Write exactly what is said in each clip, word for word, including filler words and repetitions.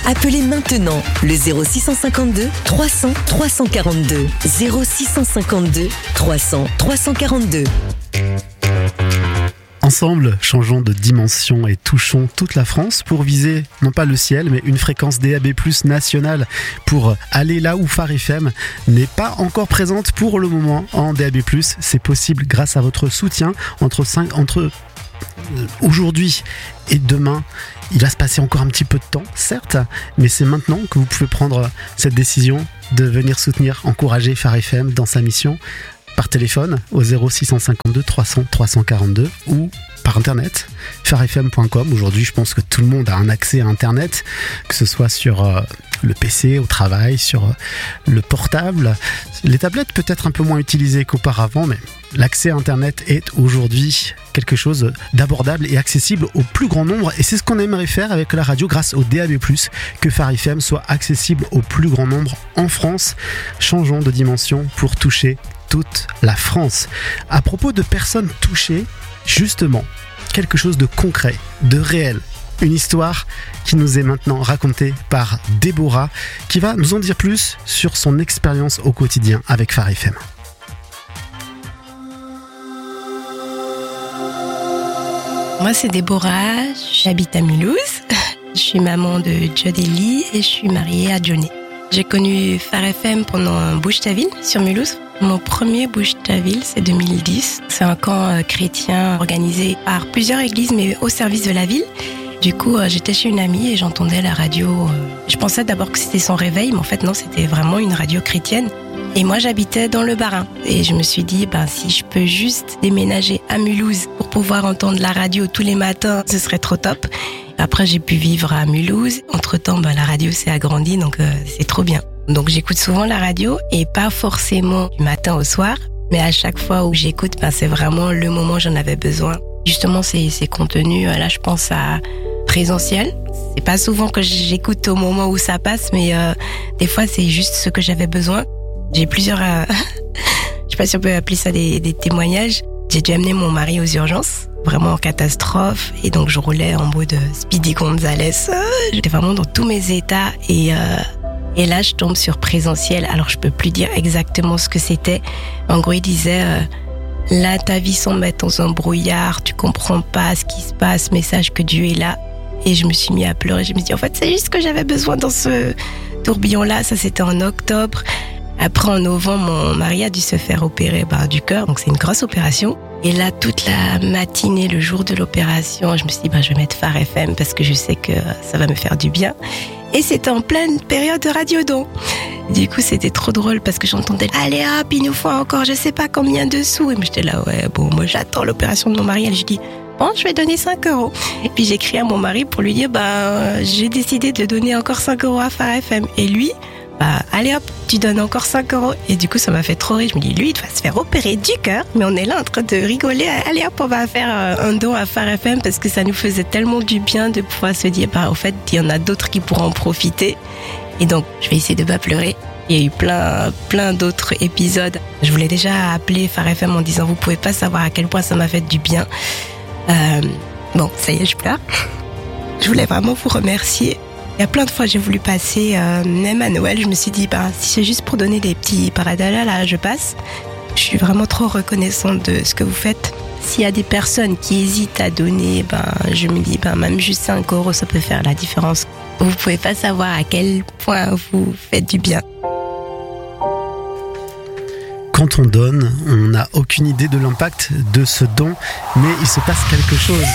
Appelez maintenant le zéro six cent cinquante-deux trois cents trois cent quarante-deux. zéro six cent cinquante-deux trois cents trois cent quarante-deux. Ensemble, changeons de dimension et touchons toute la France pour viser, non pas le ciel, mais une fréquence D A B plus, nationale pour aller là où Phare F M n'est pas encore présente pour le moment en D A B plus. C'est possible grâce à votre soutien entre, cinq, entre aujourd'hui et demain. Il va se passer encore un petit peu de temps, certes, mais c'est maintenant que vous pouvez prendre cette décision de venir soutenir, encourager Phare F M dans sa mission. Par téléphone au zéro six cent cinquante-deux trois cents trois cent quarante-deux ou par internet, phare f m point com. Aujourd'hui, je pense que tout le monde a un accès à internet, que ce soit sur euh, le P C, au travail, sur euh, le portable. Les tablettes peut-être un peu moins utilisées qu'auparavant, mais l'accès à internet est aujourd'hui quelque chose d'abordable et accessible au plus grand nombre. Et c'est ce qu'on aimerait faire avec la radio grâce au D A B plus, que Phare F M soit accessible au plus grand nombre en France. Changeons de dimension pour toucher toute la France. À propos de personnes touchées, justement, quelque chose de concret, de réel. Une histoire qui nous est maintenant racontée par Déborah, qui va nous en dire plus sur son expérience au quotidien avec Phare F M. Moi, c'est Déborah, j'habite à Mulhouse. Je suis maman de Jodélie et je suis mariée à Johnny. J'ai connu Phare F M pendant un Bouche-ta-Ville sur Mulhouse. Mon premier Bouche-ta-Ville, c'est deux mille dix. C'est un camp chrétien organisé par plusieurs églises, mais au service de la ville. Du coup, j'étais chez une amie et j'entendais la radio. Je pensais d'abord que c'était son réveil, mais en fait non, c'était vraiment une radio chrétienne. Et moi, j'habitais dans le Bas-Rhin. Et je me suis dit, ben, si je peux juste déménager à Mulhouse pour pouvoir entendre la radio tous les matins, ce serait trop top. Après, j'ai pu vivre à Mulhouse. Entre-temps, ben, la radio s'est agrandie, donc euh, c'est trop bien. Donc, j'écoute souvent la radio et pas forcément du matin au soir. Mais à chaque fois où j'écoute, ben, c'est vraiment le moment où j'en avais besoin. Justement, ces, ces contenus, là, je pense à Présentiel. C'est pas souvent que j'écoute au moment où ça passe, mais euh, des fois, c'est juste ce que j'avais besoin. J'ai plusieurs... Euh, je sais pas si on peut appeler ça des, des témoignages. J'ai dû amener mon mari aux urgences, vraiment en catastrophe. Et donc, je roulais en mode Speedy Gonzales. J'étais vraiment dans tous mes états. Et, euh, et là, je tombe sur Présentiel. Alors, je peux plus dire exactement ce que c'était. En gros, il disait... Euh, là, ta vie semble être dans un brouillard. Tu comprends pas ce qui se passe. Message que Dieu est là. Et je me suis mis à pleurer. Je me suis dit, en fait, c'est juste ce que j'avais besoin dans ce tourbillon-là. Ça, c'était en octobre. Après, en novembre, mon mari a dû se faire opérer bah, du cœur, donc c'est une grosse opération. Et là, toute la matinée, le jour de l'opération, je me suis dit, bah, je vais mettre Phare F M parce que je sais que ça va me faire du bien. Et c'était en pleine période de radiodon. Du coup, c'était trop drôle parce que j'entendais « Allez hop, il nous faut encore je sais pas combien de sous ». Et moi, j'étais là, ouais, bon, moi, j'attends l'opération de mon mari. Et je dis « Bon, je vais donner cinq euros ». Et puis, j'ai écrit à mon mari pour lui dire bah, « J'ai décidé de donner encore cinq euros à Phare F M ». Et lui... Bah, allez hop, tu donnes encore cinq euros. Et du coup, ça m'a fait trop rire. Je me dis, lui, il va se faire opérer du cœur. Mais on est là en train de rigoler. Allez hop, on va faire un don à Phare F M parce que ça nous faisait tellement du bien de pouvoir se dire, bah, au fait, il y en a d'autres qui pourront en profiter. Et donc, je vais essayer de pas pleurer. Il y a eu plein, plein d'autres épisodes. Je voulais déjà appeler Phare F M en disant, vous pouvez pas savoir à quel point ça m'a fait du bien. Euh, bon, ça y est, je pleure. Je voulais vraiment vous remercier. Il y a plein de fois j'ai voulu passer, euh, même à Noël, je me suis dit, bah, si c'est juste pour donner des petits paradalas, là, je passe. Je suis vraiment trop reconnaissante de ce que vous faites. S'il y a des personnes qui hésitent à donner, ben, je me dis, ben, même juste cinq euros, ça peut faire la différence. Vous pouvez pas savoir à quel point vous faites du bien. Quand on donne, on n'a aucune idée de l'impact de ce don, mais il se passe quelque chose.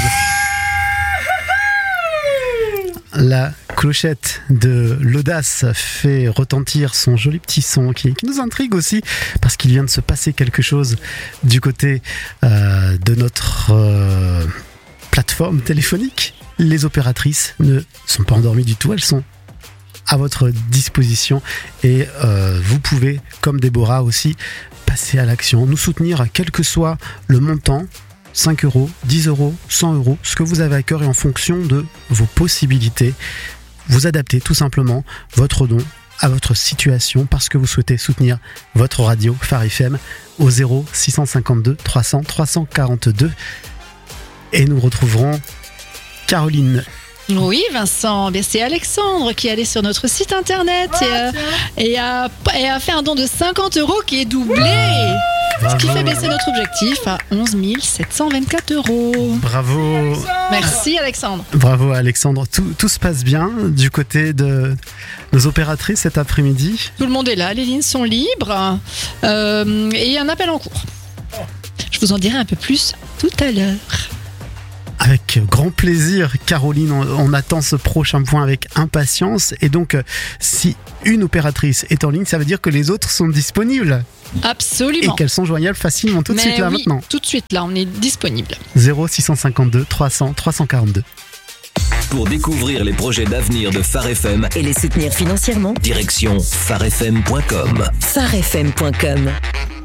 La clochette de l'audace fait retentir son joli petit son qui, qui nous intrigue aussi parce qu'il vient de se passer quelque chose du côté euh, de notre euh, plateforme téléphonique. Les opératrices ne sont pas endormies du tout, elles sont à votre disposition et euh, vous pouvez, comme Déborah aussi, passer à l'action, nous soutenir quel que soit le montant. cinq euros, dix euros, cent euros, ce que vous avez à cœur et en fonction de vos possibilités, vous adaptez tout simplement votre don à votre situation parce que vous souhaitez soutenir votre radio Phare F M au zéro six cent cinquante-deux trois cents trois cent quarante-deux. Et nous retrouverons Caroline Oui, Vincent, bien, c'est Alexandre qui est allé sur notre site internet et, euh, et, a, et a fait un don de cinquante euros qui est doublé. Ce qui fait baisser notre objectif à onze mille sept cent vingt-quatre euros. Bravo. Merci Alexandre. Bravo Alexandre. Tout, tout se passe bien du côté de nos opératrices cet après-midi. Tout le monde est là, les lignes sont libres euh, et il y a un appel en cours. Je vous en dirai un peu plus tout à l'heure. Avec grand plaisir, Caroline, on, on attend ce prochain point avec impatience. Et donc, euh, si une opératrice est en ligne, ça veut dire que les autres sont disponibles. Absolument. Et qu'elles sont joignables facilement tout de Mais suite là oui, maintenant. Tout de suite là, on est disponible. zéro six cent cinquante-deux trois cents trois cent quarante-deux. Pour découvrir les projets d'avenir de Phare F M Et les soutenir financièrement, direction phare f m point com. phare f m point com.